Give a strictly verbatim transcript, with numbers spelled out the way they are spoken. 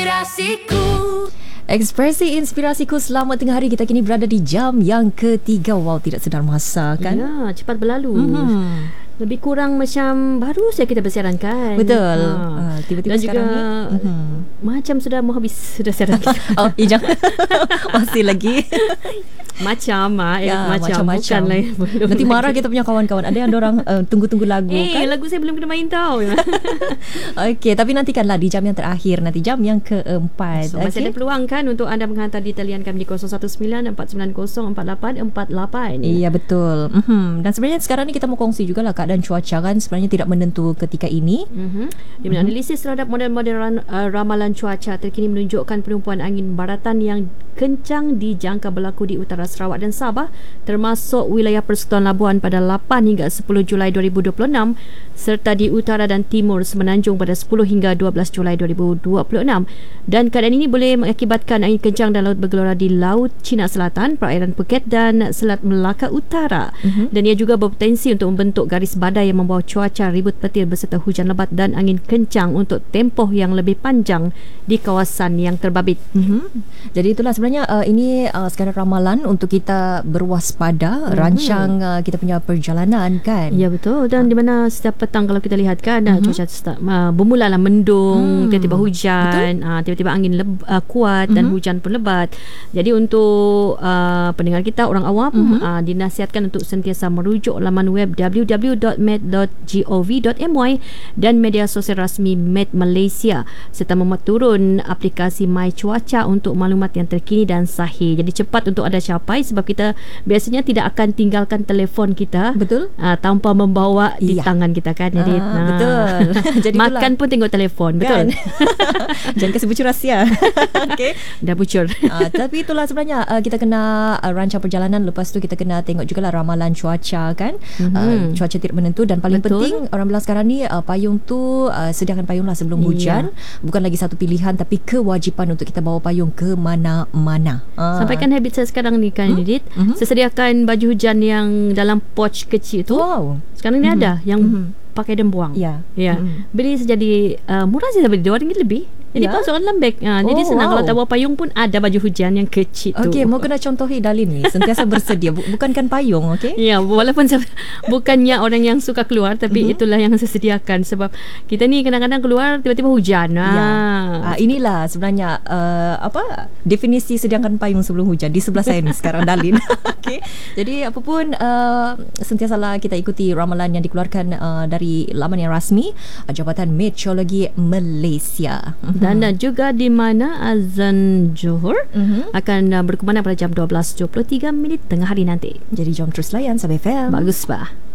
Inspirasiku. Ekspresi Inspirasiku, selamat tengah hari. Kita kini berada di jam yang ketiga. Wow, tidak sedar masa kan? Ya, cepat berlalu. Mm-hmm. Lebih kurang macam baru saja kita bersiaran kan. Betul. Ha. Uh, tiba-tiba Dan sekarang juga ni mm-hmm. macam sudah mau habis sudah siaran kita. Oh, eh, jangan. Masih lagi. Macam ah, Ya, macam macam-macam. bukan lah. Nanti marah kita punya kawan-kawan. Ada yang orang uh, tunggu-tunggu lagu Eh, kan? lagu saya belum kena main tau. Okey, tapi nantikanlah di jam yang terakhir, nanti jam yang keempat. So, masih okay? ada peluang kan untuk anda menghantar di talian kami di kosong satu sembilan empat sembilan kosong empat lapan empat lapan. Iya, betul. Mm-hmm. Dan sebenarnya sekarang ni kita mau kongsi jugalah keadaan cuaca kan sebenarnya tidak menentu ketika ini. Mm-hmm. Di mana mm-hmm. analisis terhadap model-model uh, ramalan cuaca terkini menunjukkan penumpuan angin baratan yang kencang dijangka berlaku di utara Sarawak dan Sabah, termasuk wilayah Persekutuan Labuan pada lapan hingga sepuluh Julai dua ribu dua puluh enam serta di utara dan timur Semenanjung pada sepuluh hingga dua belas Julai dua ribu dua puluh enam. Dan keadaan ini boleh mengakibatkan angin kencang dan laut bergelora di Laut Cina Selatan, perairan Phuket dan Selat Melaka Utara. Mm-hmm. Dan ia juga berpotensi untuk membentuk garis badai yang membawa cuaca ribut petir berserta hujan lebat dan angin kencang untuk tempoh yang lebih panjang di kawasan yang terbabit. Mm-hmm. Jadi itulah sebenarnya uh, ini uh, sekadar ramalan untuk kita berwaspada, mm-hmm. rancang uh, kita punya perjalanan kan. Ya, betul. Dan uh. di mana setiap petang kalau kita lihat kan mm-hmm. cuaca start, uh, bermulalah mendung, mm. tiba-tiba hujan, uh, tiba-tiba angin leb- uh, kuat mm-hmm. dan hujan pun lebat. Jadi untuk uh, pendengar kita orang awam mm-hmm. uh, dinasihatkan untuk sentiasa merujuk laman web w w w dot met dot gov dot my dan media sosial rasmi Met Malaysia serta memuat turun aplikasi My Cuaca untuk maklumat yang terkini dan sahih. Jadi cepat untuk anda capai sebab kita biasanya tidak akan tinggalkan telefon kita. Betul. Uh, tanpa membawa di iya. tangan kita kan. Jadi ah, nah, betul. Jadi makan pun tengok telefon. Betul. Kan? Jangan kasi bocor rahsia. Okey. Dah bocor. uh, tapi itulah sebenarnya uh, kita kena uh, rancang perjalanan, lepas tu kita kena tengok jugalah ramalan cuaca kan. Mm-hmm. Uh, cuaca tidak menentu dan paling Betul. penting orang bilang sekarang ni uh, payung tu uh, sediakan payunglah sebelum hujan. Iya. Bukan lagi satu pilihan tapi kewajipan untuk kita bawa payung ke mana-mana. Uh. Sampaikan habit saya sekarang ni kan, hmm? Didit. Mm-hmm. Saya sediakan baju hujan yang dalam pouch kecil tu. Wow. Sekarang ni mm-hmm. ada yang mm-hmm. pakai dan buang. Ya. Ya. Mm-hmm. Beli sejadi uh, murah saja, beli dua ringgit lebih. Jadi ya? Masukkan dalam beg. Ha, oh, jadi senang. Wow. Kalau tak bawa payung pun ada baju hujan yang kecil tu. Okey, mau kena contohi Dalin ni. Sentiasa bersedia. Bukankan payung, okey? Ya, walaupun saya, bukannya orang yang suka keluar, tapi mm-hmm. itulah yang saya sediakan. Sebab kita ni kadang-kadang keluar tiba-tiba hujan. Ha. Ya. Uh, inilah sebenarnya uh, apa definisi sediakan payung sebelum hujan. Di sebelah saya ni sekarang Dalin. Okey. Jadi apapun uh, sentiasalah kita ikuti ramalan yang dikeluarkan uh, dari laman yang rasmi uh, Jabatan Meteorologi Malaysia. Dan uh, juga di mana azan Johor mm-hmm. akan uh, berkumandang pada jam dua belas dua puluh tiga minit tengah hari nanti. Jadi jom terus layan Sab F M. Bagus, Pak.